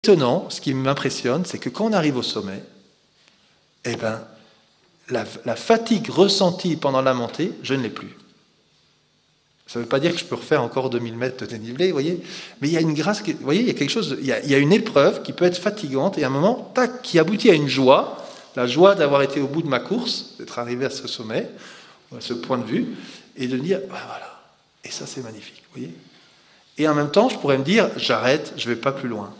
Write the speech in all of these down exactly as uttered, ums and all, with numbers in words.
étonnant, ce qui m'impressionne, c'est que quand on arrive au sommet, eh ben, la, la fatigue ressentie pendant la montée, je ne l'ai plus. Ça ne veut pas dire que je peux refaire encore deux mille mètres de dénivelé, vous voyez, mais il y a une grâce, vous voyez, il y a quelque chose, il y a, il y a une épreuve qui peut être fatigante et à un moment, tac, qui aboutit à une joie, la joie d'avoir été au bout de ma course, d'être arrivé à ce sommet, à ce point de vue, et de dire, ben voilà, et ça c'est magnifique, vous voyez. Et en même temps, je pourrais me dire, j'arrête, je ne vais pas plus loin.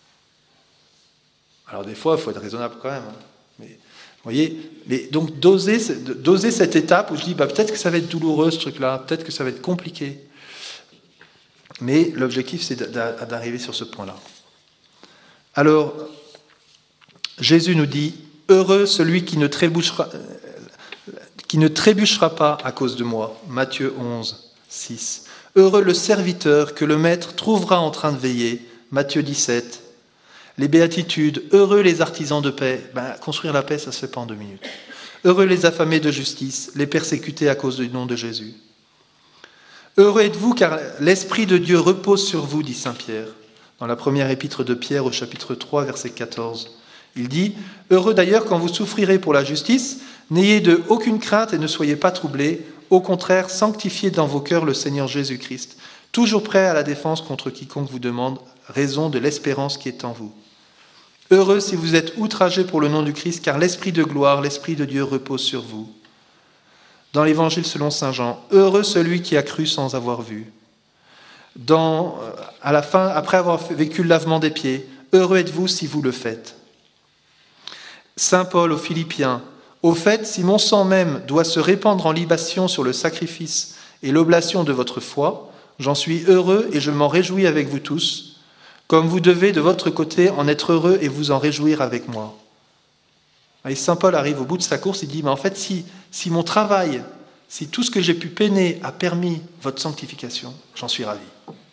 Alors des fois, il faut être raisonnable quand même, hein. Mais vous voyez, mais donc doser, doser cette étape où je dis, bah, peut-être que ça va être douloureux ce truc-là, peut-être que ça va être compliqué. Mais l'objectif, c'est d'arriver sur ce point-là. Alors, Jésus nous dit, heureux celui qui ne trébuchera, qui ne trébuchera pas à cause de moi. Matthieu onze, six. Heureux le serviteur que le maître trouvera en train de veiller. Matthieu dix-sept. Les béatitudes, heureux les artisans de paix. Ben, construire la paix, ça ne se fait pas en deux minutes. Heureux les affamés de justice, les persécutés à cause du nom de Jésus. Heureux êtes-vous, car l'Esprit de Dieu repose sur vous, dit saint Pierre, dans la première épître de Pierre au chapitre trois, verset quatorze. Il dit, heureux d'ailleurs quand vous souffrirez pour la justice, n'ayez de aucune crainte et ne soyez pas troublés, au contraire, sanctifiez dans vos cœurs le Seigneur Jésus-Christ, toujours prêt à la défense contre quiconque vous demande raison de l'espérance qui est en vous. Heureux si vous êtes outragés pour le nom du Christ, car l'Esprit de gloire, l'Esprit de Dieu repose sur vous. Dans l'Évangile selon saint Jean, heureux celui qui a cru sans avoir vu. Dans, à la fin, après avoir vécu le lavement des pieds, heureux êtes-vous si vous le faites. Saint Paul aux Philippiens, au fait, si mon sang même doit se répandre en libation sur le sacrifice et l'oblation de votre foi, j'en suis heureux et je m'en réjouis avec vous tous, comme vous devez de votre côté en être heureux et vous en réjouir avec moi. Et saint Paul arrive au bout de sa course, il dit, mais en fait, si, si mon travail, si tout ce que j'ai pu peiner a permis votre sanctification, j'en suis ravi.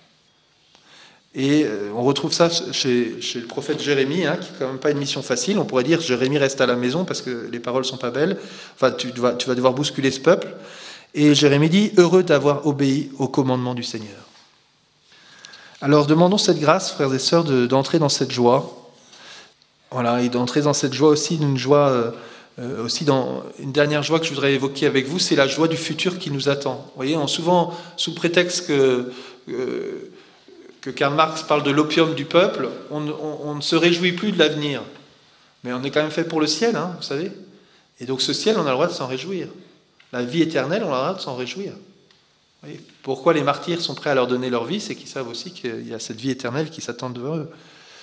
Et on retrouve ça chez, chez le prophète Jérémie, hein, qui n'est quand même pas une mission facile. On pourrait dire, Jérémie reste à la maison parce que les paroles ne sont pas belles. Enfin, tu vas, tu vas devoir bousculer ce peuple. Et Jérémie dit, heureux d'avoir obéi au commandement du Seigneur. Alors demandons cette grâce, frères et sœurs, de, d'entrer dans cette joie. Voilà, et d'entrer dans cette joie aussi, d'une joie, euh, aussi dans une dernière joie que je voudrais évoquer avec vous, c'est la joie du futur qui nous attend. Vous voyez, on, souvent, sous prétexte que, euh, que Karl Marx parle de l'opium du peuple, on, on, on ne se réjouit plus de l'avenir. Mais on est quand même fait pour le ciel, hein, vous savez. Et donc ce ciel, on a le droit de s'en réjouir. La vie éternelle, on a le droit de s'en réjouir. Oui. Pourquoi les martyrs sont prêts à leur donner leur vie, c'est qu'ils savent aussi qu'il y a cette vie éternelle qui s'attend devant eux.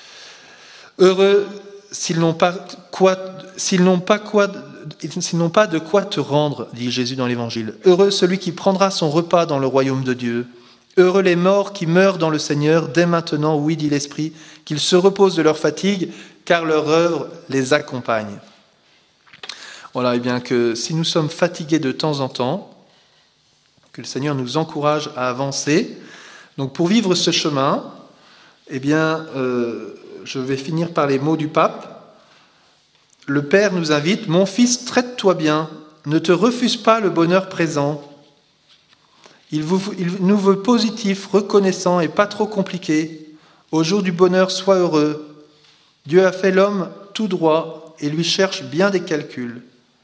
Heureux s'ils n'ont pas quoi, s'ils n'ont pas quoi, s'ils n'ont pas de quoi te rendre, dit Jésus dans l'Évangile. Heureux celui qui prendra son repas dans le royaume de Dieu. Heureux les morts qui meurent dans le Seigneur, dès maintenant, oui, dit l'Esprit, qu'ils se reposent de leur fatigue, car leur œuvre les accompagne. Voilà, et bien que si nous sommes fatigués de temps en temps, que le Seigneur nous encourage à avancer. Donc pour vivre ce chemin, eh bien, euh, je vais finir par les mots du pape. Le Père nous invite, « Mon fils, traite-toi bien, ne te refuse pas le bonheur présent. Il, vous, il nous veut positif, reconnaissant et pas trop compliqué. Au jour du bonheur, sois heureux. Dieu a fait l'homme tout droit et lui cherche bien des calculs. »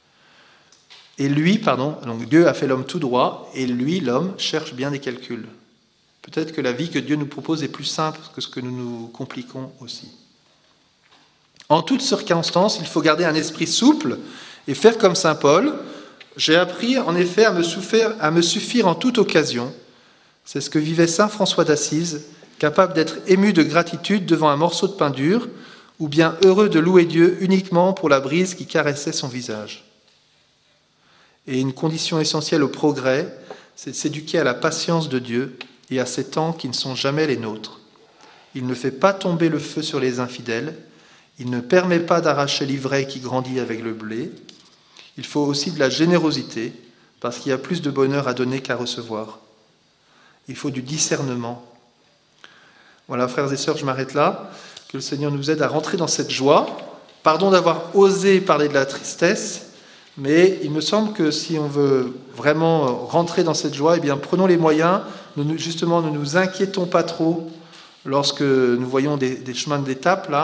Et lui, pardon, donc Dieu a fait l'homme tout droit, et lui, l'homme, cherche bien des calculs. Peut-être que la vie que Dieu nous propose est plus simple que ce que nous nous compliquons aussi. En toutes circonstances, il faut garder un esprit souple et faire comme saint Paul. J'ai appris en effet à me suffire, à me suffire en toute occasion. C'est ce que vivait saint François d'Assise, capable d'être ému de gratitude devant un morceau de pain dur, ou bien heureux de louer Dieu uniquement pour la brise qui caressait son visage. Et une condition essentielle au progrès, c'est de s'éduquer à la patience de Dieu et à ses temps qui ne sont jamais les nôtres. Il ne fait pas tomber le feu sur les infidèles, il ne permet pas d'arracher l'ivraie qui grandit avec le blé. Il faut aussi de la générosité, parce qu'il y a plus de bonheur à donner qu'à recevoir. Il faut du discernement. Voilà, frères et sœurs, je m'arrête là. Que le Seigneur nous aide à rentrer dans cette joie. Pardon d'avoir osé parler de la tristesse, mais il me semble que si on veut vraiment rentrer dans cette joie, eh bien, prenons les moyens, nous, justement, ne nous inquiétons pas trop lorsque nous voyons des, des chemins d'étape, là,